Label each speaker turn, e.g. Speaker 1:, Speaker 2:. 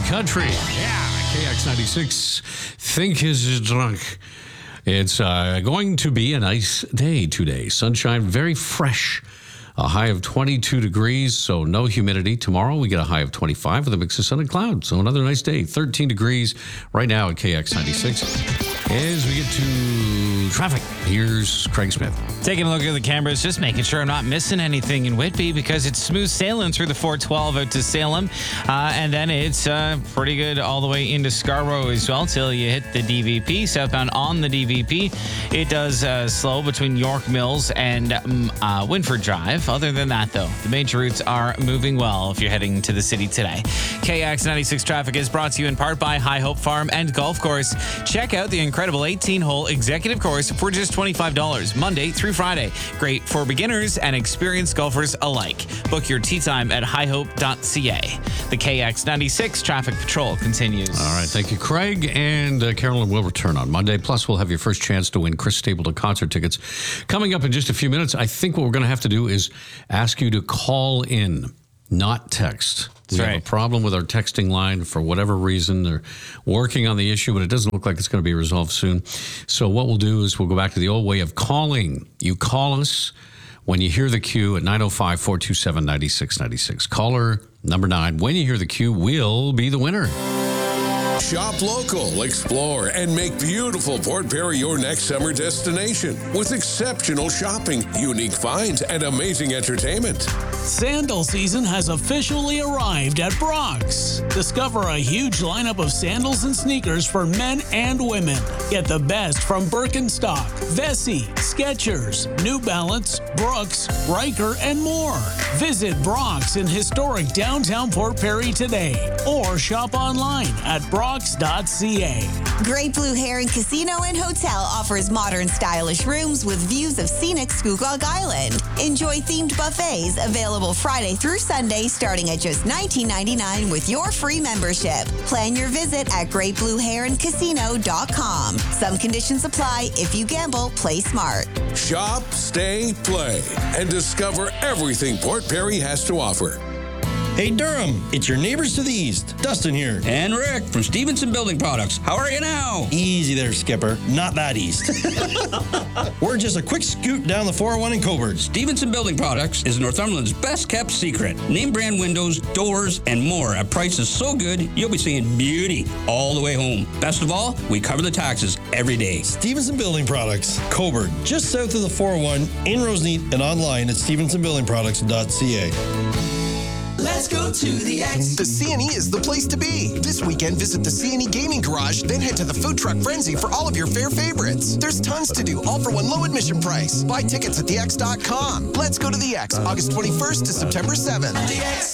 Speaker 1: country. Yeah, KX96. Think is drunk. It's going to be a nice day today. Sunshine, very fresh. A high of 22 degrees, so no humidity. Tomorrow we get a high of 25 with a mix of sun and cloud. So another nice day. 13 degrees right now at KX96. As we get to traffic, here's Craig Smith.
Speaker 2: Taking a look at the cameras, just making sure I'm not missing anything in Whitby because it's smooth sailing through the 412 out to Salem. And then it's pretty good all the way into Scarborough as well till you hit the DVP. Southbound on the DVP, it does slow between York Mills and Winford Drive. Other than that, though, the major routes are moving well if you're heading to the city today. KX96 traffic is brought to you in part by High Hope Farm and Golf Course. Check out the incredible 18-hole executive course for just $25, Monday through Friday. Great for beginners and experienced golfers alike. Book your tee time at highhope.ca. The KX96 traffic patrol continues.
Speaker 1: All right, thank you, Craig. And Carolyn will return on Monday. Plus, we'll have your first chance to win Chris Stapleton concert tickets. Coming up in just a few minutes, I think what we're going to have to do is ask you to call in, not text. We have a problem with our texting line for whatever reason. They're working on the issue, but it doesn't look like it's going to be resolved soon. So what we'll do is we'll go back to the old way of calling. You call us when you hear the cue at 905-427-9696. Caller number 9, when you hear the cue, will be the winner.
Speaker 3: Shop local, explore, and make beautiful Port Perry your next summer destination with exceptional shopping, unique finds, and amazing entertainment.
Speaker 4: Sandal season has officially arrived at Brock's. Discover a huge lineup of sandals and sneakers for men and women. Get the best from Birkenstock, Vessi, Skechers, New Balance, Brooks, Riker, and more. Visit Brock's in historic downtown Port Perry today or shop online at brox.ca.
Speaker 5: Great Blue Heron Casino and Hotel offers modern, stylish rooms with views of scenic Scugog Island. Enjoy themed buffets available Friday through Sunday starting at just $19.99 with your free membership. Plan your visit at greatblueheroncasino.com. Some conditions apply. If you gamble, play smart.
Speaker 3: Shop, stay, play, and discover everything Port Perry has to offer.
Speaker 6: Hey Durham, it's your neighbors to the east. Dustin here.
Speaker 7: And Rick from Stevenson Building Products. How are you now?
Speaker 6: Easy there, Skipper. Not that east. We're just a quick scoot down the 401 in Coburg.
Speaker 7: Stevenson Building Products is Northumberland's best kept secret. Name brand windows, doors, and more at prices so good you'll be seeing beauty all the way home. Best of all, we cover the taxes every day.
Speaker 6: Stevenson Building Products, Coburg, just south of the 401 in Roseneath and online at stevensonbuildingproducts.ca.
Speaker 8: Let's go to the X. The CNE is the place to be. This weekend, visit the CNE Gaming Garage, then head to the Food Truck Frenzy for all of your fair favorites. There's tons to do, all for one low admission price. Buy tickets at thex.com. Let's go to the X, August 21st to September 7th. The X.